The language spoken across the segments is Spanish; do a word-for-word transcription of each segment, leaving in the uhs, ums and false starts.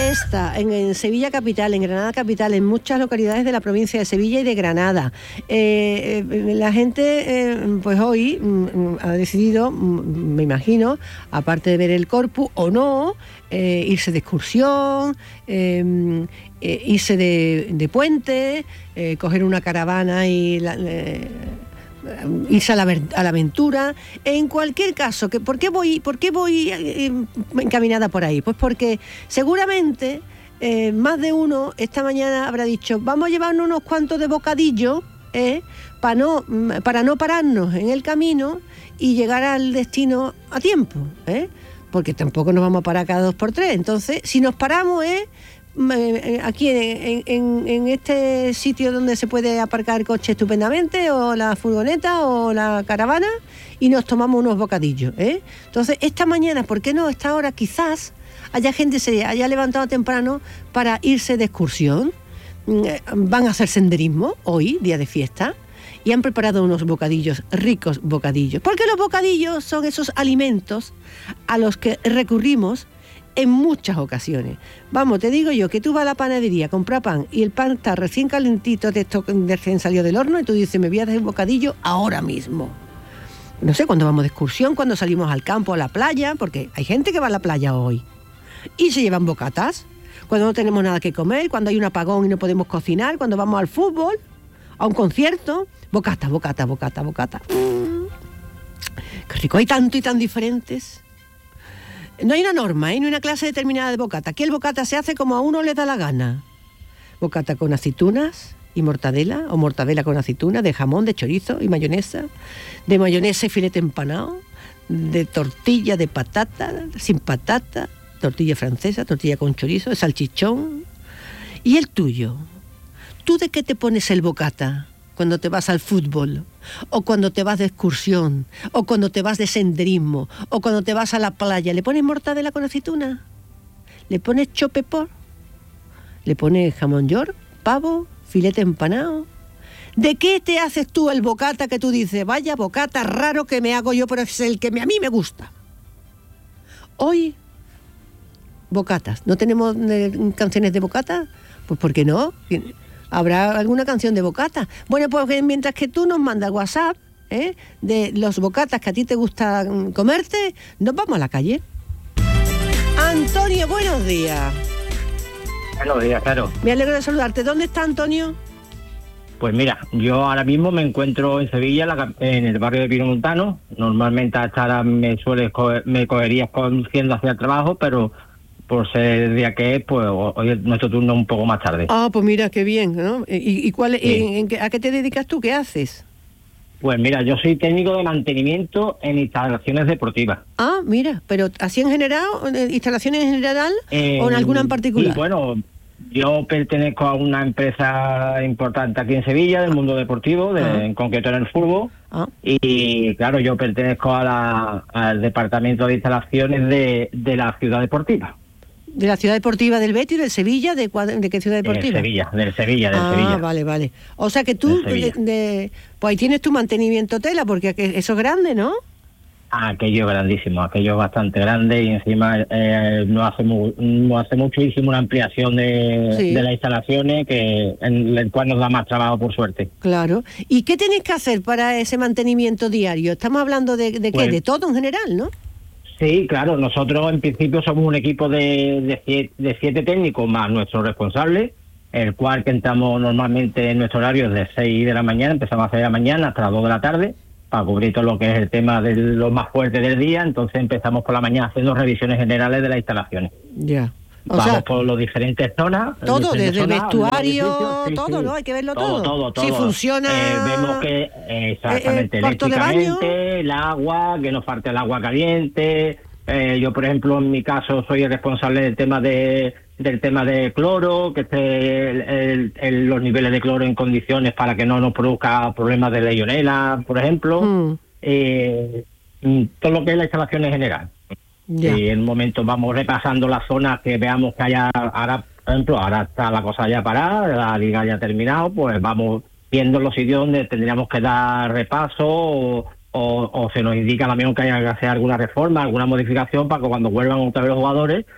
está en, en Sevilla capital, en Granada capital, en muchas localidades de la provincia de Sevilla y de Granada. Eh, eh, la gente, eh, pues hoy mm, ha decidido, mm, me imagino, aparte de ver el Corpus o no, eh, irse de excursión, eh, eh, irse de, de puente, eh, coger una caravana y la, eh, irse a la, a la aventura. En cualquier caso, que, ¿por qué voy, por qué voy eh, encaminada por ahí? Pues porque seguramente eh, más de uno esta mañana habrá dicho, vamos a llevarnos unos cuantos de bocadillos eh, para no, para no pararnos en el camino y llegar al destino a tiempo, ¿eh? Porque tampoco nos vamos a parar cada dos por tres. Entonces, si nos paramos es eh, aquí en, en, en este sitio donde se puede aparcar el coche estupendamente, o la furgoneta o la caravana, y nos tomamos unos bocadillos, ¿eh? Entonces, esta mañana, ¿por qué no? Esta hora quizás haya gente se haya levantado temprano para irse de excursión. Van a hacer senderismo hoy, día de fiesta, y han preparado unos bocadillos, ricos bocadillos. Porque los bocadillos son esos alimentos a los que recurrimos en muchas ocasiones. Vamos, te digo yo que tú vas a la panadería a comprar pan y el pan está recién calentito, de esto, de recién salió del horno, y tú dices, me voy a hacer un bocadillo ahora mismo. No sé, cuando vamos de excursión, cuando salimos al campo, a la playa, porque hay gente que va a la playa hoy y se llevan bocatas. Cuando no tenemos nada que comer, cuando hay un apagón y no podemos cocinar, cuando vamos al fútbol, a un concierto, bocata, bocata, bocata, bocata. Mm. Qué rico, hay tanto y tan diferentes. No hay una norma, ¿eh? No hay una clase determinada de bocata. Aquí el bocata se hace como a uno le da la gana. Bocata con aceitunas y mortadela, o mortadela con aceitunas, de jamón, de chorizo y mayonesa, de mayonesa y filete empanado, de tortilla de patata, sin patata, tortilla francesa, tortilla con chorizo, de salchichón. ¿Y el tuyo? ¿Tú de qué te pones el bocata cuando te vas al fútbol? O cuando te vas de excursión, o cuando te vas de senderismo, o cuando te vas a la playa. ¿Le pones mortadela con aceituna? ¿Le pones chopepor? ¿Le pones jamón york, pavo, filete empanado? ¿De qué te haces tú el bocata que tú dices, vaya bocata raro que me hago yo, pero es el que a mí me gusta? Hoy, bocatas. ¿No tenemos eh, canciones de bocata? Pues ¿por qué no? ¿Habrá alguna canción de bocata? Bueno, pues mientras que tú nos mandas WhatsApp, ¿eh?, de los bocatas que a ti te gusta comerte, nos vamos a la calle. Antonio, buenos días. Buenos días, claro. Me alegro de saludarte. ¿Dónde está Antonio? Pues mira, yo ahora mismo me encuentro en Sevilla, la, en el barrio de Pinomontano. Normalmente a esta hora me suele coger, me cogerías conduciendo hacia el trabajo, pero por ser el día que es, pues hoy es nuestro turno un poco más tarde. Ah, pues mira, qué bien, ¿no? ¿Y, y cuál, sí. en, en, a qué te dedicas tú? ¿Qué haces? Pues mira, yo soy técnico de mantenimiento en instalaciones deportivas. Ah, mira, pero ¿así en general, instalaciones en general, eh, o en alguna en particular? Sí, bueno, yo pertenezco a una empresa importante aquí en Sevilla, del mundo deportivo, de, ah. en concreto en el fútbol, ah. y claro, yo pertenezco a la, al departamento de instalaciones de, de la ciudad deportiva. ¿De la ciudad deportiva del Betis, del Sevilla? ¿De, de qué ciudad deportiva? De Sevilla, del Sevilla, del ah, Sevilla. Ah, vale, vale. O sea que tú, de, de, pues ahí tienes tu mantenimiento tela, porque eso es grande, ¿no? Aquello es grandísimo, aquello es bastante grande, y encima eh, no hace mu- no hace mucho hicimos una ampliación de, sí. de las instalaciones, que en el cual nos da más trabajo, por suerte. Claro. ¿Y qué tenéis que hacer para ese mantenimiento diario? Estamos hablando de, de pues, qué, de todo en general, ¿no? Sí, claro, nosotros en principio somos un equipo de, de, siete, de siete técnicos más nuestro responsable, el cual que entramos normalmente en nuestro horario de seis de la mañana, empezamos a seis de la mañana hasta las dos de la tarde, para cubrir todo lo que es el tema de lo más fuerte del día. Entonces empezamos por la mañana haciendo revisiones generales de las instalaciones. Ya. O Vamos sea, por las diferentes zonas. Todo, diferentes desde zonas, el vestuario, sí, todo, sí. ¿no? Hay que verlo todo. Todo, todo, todo. Si funciona... Eh, vemos que, eh, exactamente, eh, eh, eléctricamente, el agua, que no falte el agua caliente. Eh, yo, por ejemplo, en mi caso, soy el responsable del tema de del tema de cloro, que esté el, el, el, los niveles de cloro en condiciones para que no nos produzca problemas de legionela, por ejemplo. Mm. Eh, todo lo que es la instalación en general. Yeah. Y en un momento vamos repasando las zonas que veamos que haya, ahora, por ejemplo, ahora está la cosa ya parada, la liga ya ha terminado, pues vamos viendo los sitios donde tendríamos que dar repaso, o, o, o se nos indica también que haya que hacer alguna reforma, alguna modificación, para que cuando vuelvan otra vez los jugadores,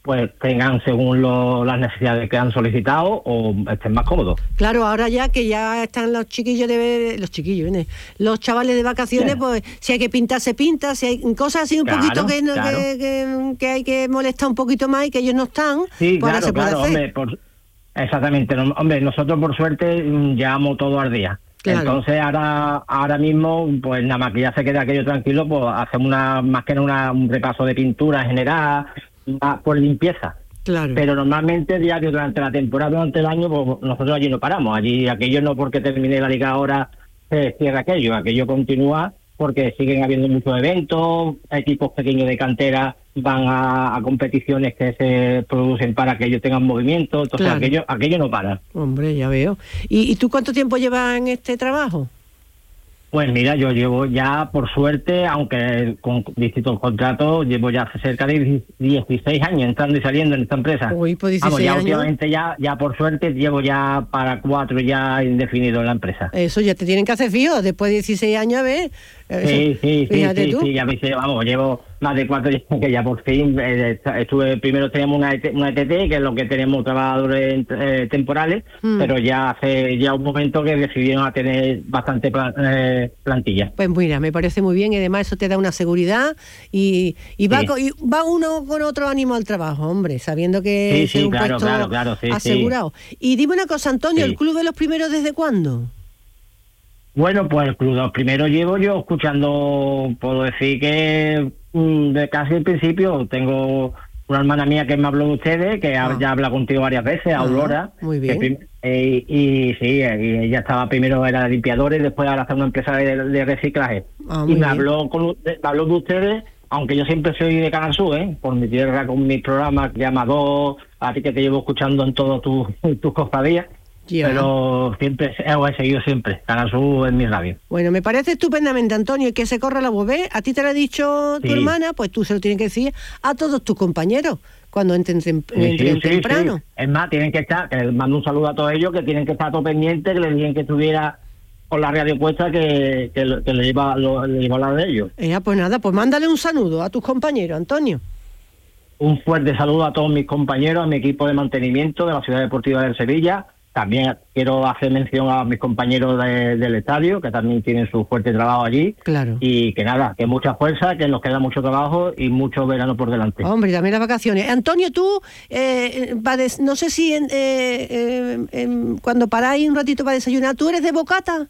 pues tengan según lo, las necesidades que han solicitado o estén más cómodos. Claro, ahora ya que ya están los chiquillos de los chiquillos, ¿eh? Los chavales de vacaciones, sí. Pues si hay que pintar se pinta, si hay cosas así un claro, poquito que, claro. que, que, que hay que molestar un poquito más y que ellos no están, sí, pues claro, ahora se puede claro, hacer. Hombre, por, exactamente, no, hombre, nosotros por suerte llevamos todo al día. Claro. Entonces ahora ahora mismo, pues nada más que ya se quede aquello tranquilo, pues hacemos una más que una, un repaso de pintura general, por limpieza. Claro. Pero normalmente diario durante la temporada, durante el año, pues nosotros allí no paramos. Allí aquello no porque termine la liga ahora se cierra aquello, aquello continúa porque siguen habiendo muchos eventos, equipos pequeños de cantera van a, a competiciones que se producen para que ellos tengan movimiento, entonces claro. aquello aquello no para. Hombre, ya veo. ¿Y, ¿Y tú cuánto tiempo llevas en este trabajo? Pues mira, yo llevo ya, por suerte, aunque con distintos contratos, llevo ya cerca de dieciséis años entrando y saliendo en esta empresa. Uy, pues dieciséis Vamos, ya años. últimamente ya, ya por suerte llevo ya para cuatro ya indefinido en la empresa. Eso ya te tienen que hacer fijo, después de dieciséis años, a ver. Eso, sí, sí, sí, sí, tú. sí, ya me sé, vamos, llevo más de cuatro años que ya por fin eh, estuve, primero teníamos una, una E T T, que es lo que tenemos trabajadores eh, temporales, mm. pero ya hace ya un momento que decidieron a tener bastante plan, eh, plantilla. Pues mira, me parece muy bien y además eso te da una seguridad y, y, va, sí. con, y va uno con otro ánimo al trabajo, hombre, sabiendo que sí, es sí, un claro, puesto claro, claro, sí, asegurado. Sí. Y dime una cosa, Antonio, sí. ¿El Club de los Primeros desde cuándo? Bueno, pues el Club de los Primeros llevo yo escuchando, puedo decir que mmm, de casi el principio. Tengo una hermana mía que me habló de ustedes, que ah. ya habla contigo varias veces, ah, Aurora. Muy bien. Que, eh, y sí, y ella estaba primero, era limpiadora y después ahora está en una empresa de, de reciclaje. Ah, y me bien. habló, con, me habló de ustedes, aunque yo siempre soy de Canal Sur, ¿eh? Por mi tierra, con mis programas, llamados, a ti que te llevo escuchando en todos tus tus cofradías. Yeah. Pero siempre he seguido siempre Canal Sur en mi radio. Bueno, me parece estupendamente, Antonio, que se corra la voz. A ti te lo ha dicho sí. tu hermana, pues tú se lo tienes que decir a todos tus compañeros cuando entren, tem sí, entren sí, temprano. Sí. Es más, tienen que estar, que les mando un saludo a todos ellos, que tienen que estar todo pendientes, que les digan que estuviera con la radio puesta, que, que, que le iba lo, le iba a hablar de ellos. Eh, pues nada, pues mándale un saludo a tus compañeros, Antonio. Un fuerte saludo a todos mis compañeros, a mi equipo de mantenimiento de la Ciudad Deportiva de Sevilla. También quiero hacer mención a mis compañeros de, del estadio, que también tienen su fuerte trabajo allí. Claro. Y que nada, que mucha fuerza, que nos queda mucho trabajo y mucho verano por delante. Hombre, también las vacaciones. Antonio, tú, eh, no sé si en, eh, eh, en, cuando paráis un ratito para desayunar, ¿tú eres de bocata?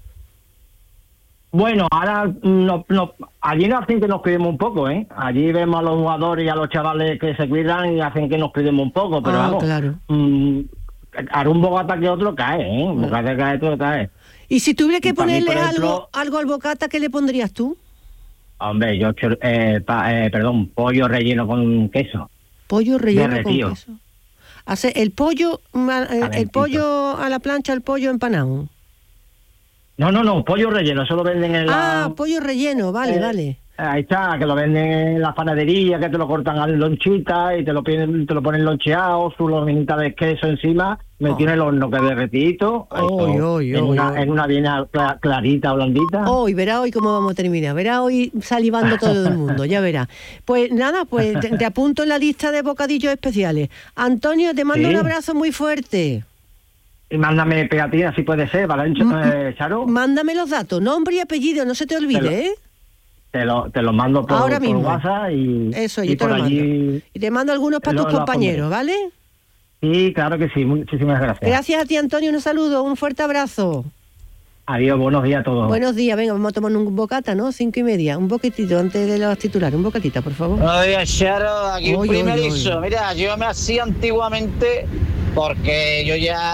Bueno, ahora no, no, allí nos hacen que nos cuidemos un poco, ¿eh? Allí vemos a los jugadores y a los chavales que se cuidan y hacen que nos cuidemos un poco, pero ah, vamos... Claro. Mmm, Hará un bocata que otro cae, ¿eh? Un bocata que cae, otro cae. ¿Y si tuviera que y ponerle mí, ejemplo, algo algo al bocata, qué le pondrías tú? Hombre, yo, eh, pa, eh, perdón, pollo relleno con queso. Pollo relleno derretido. con queso. Hace el pollo, el, el pollo a la plancha, el pollo empanado. No, no, no, pollo relleno, eso lo venden en la... Ah, pollo relleno, vale, eh, vale. Ahí está, que lo venden en la panadería, que te lo cortan a lonchita y te lo ponen, te lo ponen loncheado, su lonjita de queso encima, metido en el horno que es derretidito, oh, esto, oh, oh, en, oh, una, oh. en una viena clarita, blandita. Hoy, oh, verá hoy cómo vamos a terminar, verá hoy salivando todo el mundo, ya verá. Pues nada, pues te, te apunto en la lista de bocadillos especiales. Antonio, te mando ¿Sí? un abrazo muy fuerte. Y mándame pegatina si puede ser, ¿vale, eh, Charo? Mándame los datos, nombre y apellido, no se te olvide, Pero... ¿eh? Te lo, te lo mando por, Ahora mismo. por WhatsApp y, Eso, y yo te por lo allí... mando. Y te mando algunos para lo, tus lo compañeros, pondré. ¿vale? Sí, claro que sí. Muchísimas gracias. Gracias a ti, Antonio. Un saludo, un fuerte abrazo. Adiós, buenos días a todos. Buenos días, venga, vamos a tomar un bocata, ¿no? Cinco y media. Un poquitito antes de los titulares. Un bocatita, por favor. Buenos días, Charo. Aquí oy, un primerizo. Oy, oy. Mira, yo me hacía antiguamente porque yo ya...